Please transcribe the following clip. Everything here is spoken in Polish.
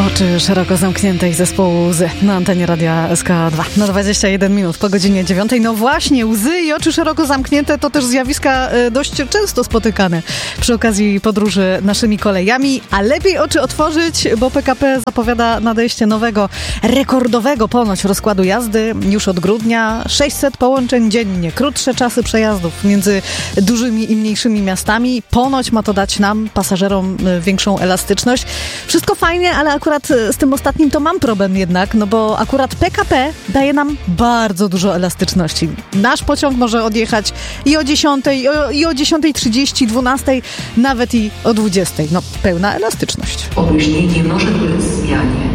Oczy szeroko zamkniętej zespołu łzy na antenie Radia SK2. Na 21 minut po godzinie 9. No właśnie, łzy i oczy szeroko zamknięte to też zjawiska dość często spotykane przy okazji podróży naszymi kolejami, a lepiej oczy otworzyć, bo PKP zapowiada nadejście nowego, rekordowego ponoć rozkładu jazdy już od grudnia. 600 połączeń dziennie, krótsze czasy przejazdów między dużymi i mniejszymi miastami. Ponoć ma to dać nam, pasażerom, większą elastyczność. Wszystko fajnie, ale akurat z tym ostatnim to mam problem jednak, no bo akurat PKP daje nam bardzo dużo elastyczności. Nasz pociąg może odjechać i o 10, i o 10:30, 12, nawet i o 20. No pełna elastyczność. Opóźnienie może ulec zmianie.